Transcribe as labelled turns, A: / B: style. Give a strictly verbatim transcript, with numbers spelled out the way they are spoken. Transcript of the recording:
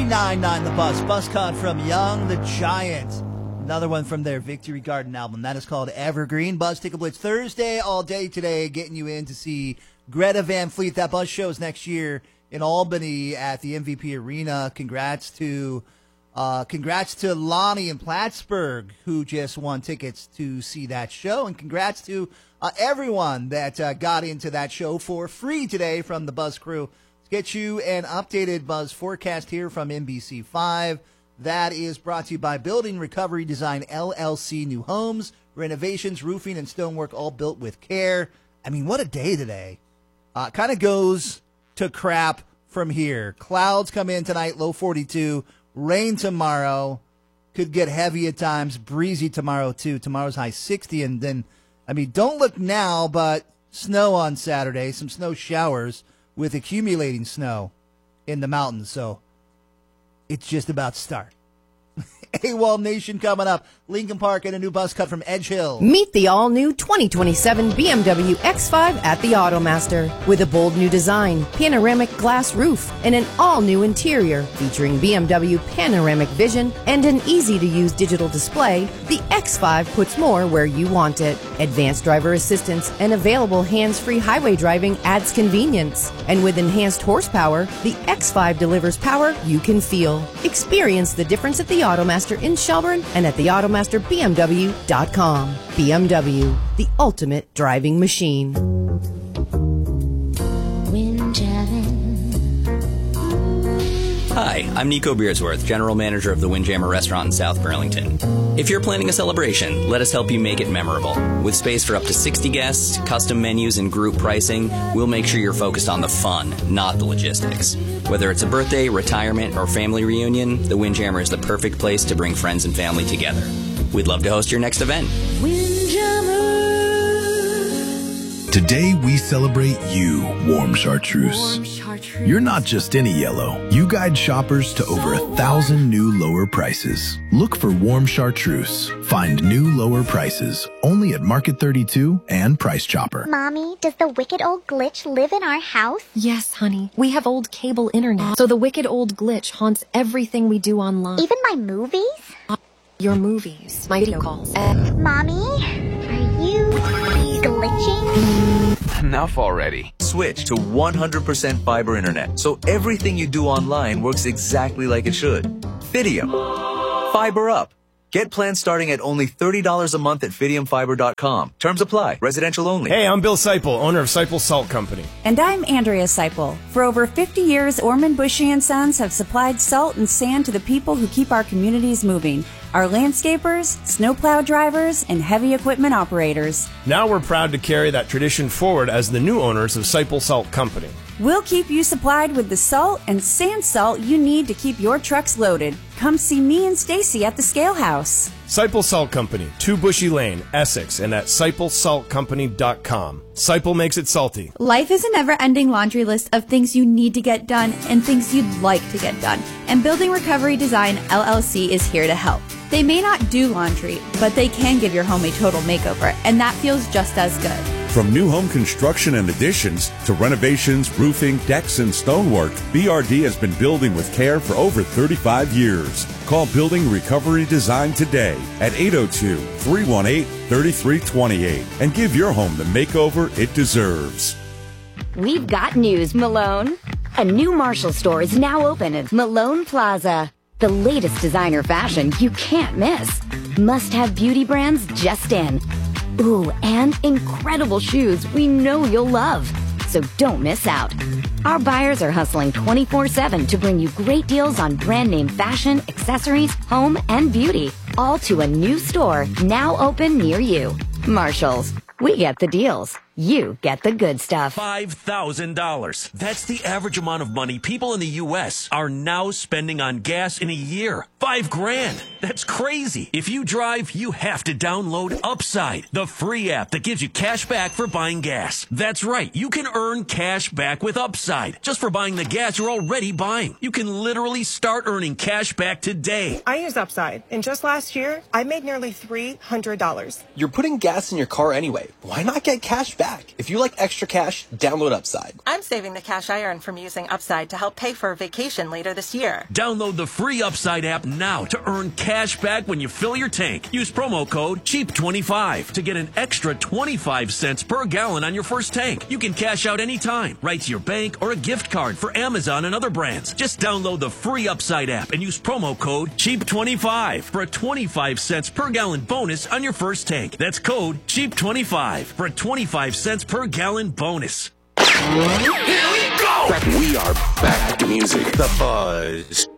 A: nine nine The Bus. Bus cut from Young the Giant. Another one from their Victory Garden album. That is called Evergreen. Buzz Ticket Blitz Thursday all day today, getting you in to see Greta Van Fleet. That Buzz show is next year in Albany at the M V P Arena. Congrats to uh, congrats to Lonnie in Plattsburgh, who just won tickets to see that show. And congrats to uh, everyone that uh, got into that show for free today from the Buzz crew. Let's get you an updated Buzz forecast here from N B C five. That is brought to you by Building Recovery Design, L L C. New homes, renovations, roofing, and stonework, all built with care. I mean, what a day today. Uh, kind of goes to crap from here. Clouds come in tonight, low forty-two. Rain tomorrow. Could get heavy at times. Breezy tomorrow, too. Tomorrow's high sixty. And then, I mean, don't look now, but snow on Saturday. Some snow showers with accumulating snow in the mountains. So it's just about to start. AWOL Nation coming up. Lincoln Park and a new bus cut from Edge Hill.
B: Meet the all-new twenty twenty-seven B M W X five at the Automaster. With a bold new design, panoramic glass roof, and an all-new interior featuring B M W Panoramic Vision and an easy-to-use digital display, the X five puts more where you want it. Advanced driver assistance and available hands-free highway driving adds convenience. And with enhanced horsepower, the X five delivers power you can feel. Experience the difference at the Automaster in Shelburne and at the automaster b m w dot com. B M W, the ultimate driving machine.
C: Hi, I'm Nico Beersworth, General Manager of the Windjammer Restaurant in South Burlington. If you're planning a celebration, let us help you make it memorable. With space for up to sixty guests, custom menus, and group pricing, we'll make sure you're focused on the fun, not the logistics. Whether it's a birthday, retirement, or family reunion, the Windjammer is the perfect place to bring friends and family together. We'd love to host your next event.
D: Windjammer. Today we celebrate you, Warm Chartreuse.
E: Warm Chartreuse.
D: You're not just any yellow. You guide shoppers to over a thousand new lower prices. Look for Warm Chartreuse. Find new lower prices only at Market thirty-two and Price Chopper.
F: Mommy, does the wicked old glitch live in our house?
E: Yes, honey. We have old cable internet, so the wicked old glitch haunts everything we do online.
F: Even my movies?
E: Your movies, my video calls. Uh,
F: Mommy, are you glitching?
G: Enough already. Switch to one hundred percent fiber internet, so everything you do online works exactly like it should. Fidium. Fiber up. Get plans starting at only thirty dollars a month at fidium fiber dot com. Terms apply. Residential only.
H: Hey, I'm Bill Seipel, owner of Seipel Salt Company.
I: And I'm Andrea Seipel. For over fifty years, Orman Bushy and Sons have supplied salt and sand to the people who keep our communities moving. Our landscapers, snowplow drivers, and heavy equipment operators.
H: Now we're proud to carry that tradition forward as the new owners of Seipel Salt Company.
I: We'll keep you supplied with the salt and sand salt you need to keep your trucks loaded. Come see me and Stacy at the Scale House.
H: Seipel Salt Company, two Bushy Lane, Essex, and at seipel salt company dot com. Seipel makes it salty.
J: Life is a never-ending laundry list of things you need to get done and things you'd like to get done. And Building Recovery Design, L L C is here to help. They may not do laundry, but they can give your home a total makeover, and that feels just as good.
K: From new home construction and additions to renovations, roofing, decks, and stonework, B R D has been building with care for over thirty-five years. Call Building Recovery Design today at eight oh two, three one eight, three three two eight and give your home the makeover it deserves.
L: We've got news, Malone. A new Marshall store is now open at Malone Plaza. The latest designer fashion you can't miss. Must-have beauty brands just in. Ooh, and incredible shoes we know you'll love. So don't miss out. Our buyers are hustling twenty-four seven to bring you great deals on brand name fashion, accessories, home, and beauty. All to a new store now open near you. Marshalls. We get the deals. You get the good stuff.
M: five thousand dollars. That's the average amount of money people in the U S are now spending on gas in a year. Five grand. That's crazy. If you drive, you have to download Upside, the free app that gives you cash back for buying gas. That's right. You can earn cash back with Upside just for buying the gas you're already buying. You can literally start earning cash back today.
N: I use Upside, and just last year, I made nearly three hundred dollars.
O: You're putting gas in your car anyway. Why not get cash back? back. If you like extra cash, download Upside.
N: I'm saving the cash I earn from using Upside to help pay for a vacation later this year.
M: Download the free Upside app now to earn cash back when you fill your tank. Use promo code cheap twenty-five to get an extra twenty-five cents per gallon on your first tank. You can cash out anytime, right to your bank or a gift card for Amazon and other brands. Just download the free Upside app and use promo code cheap twenty-five for a twenty-five cents per gallon bonus on your first tank. That's code cheap twenty-five for a twenty-five cents per gallon bonus.
P: Here we go! We are back to music. The Buzz.